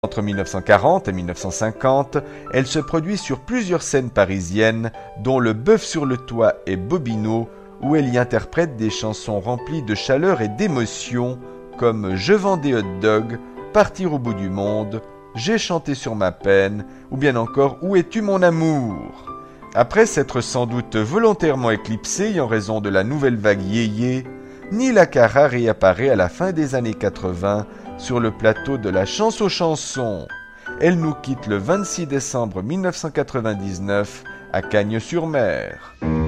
Entre 1940 et 1950, elle se produit sur plusieurs scènes parisiennes, dont le Bœuf sur le toit et Bobino, où elle y interprète des chansons remplies de chaleur et d'émotion, comme Je vends des hot dogs, Partir au bout du monde, J'ai chanté sur ma peine, ou bien encore Où es-tu mon amour? Après s'être sans doute volontairement éclipsée en raison de la nouvelle vague yéyé, Nila Cara réapparaît à la fin des années 80 sur le plateau de la Chance aux chansons. Elle nous quitte le 26 décembre 1999 à Cagnes-sur-Mer.